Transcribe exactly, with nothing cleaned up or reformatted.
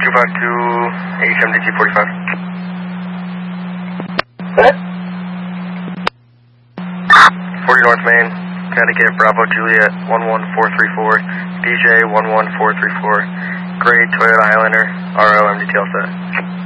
two five two, H M D T forty-five. What? forty North Main, Connecticut, Bravo Juliet, one one four three four, D J one one four three four, Gray Toyota Highlander, R O M D T L set.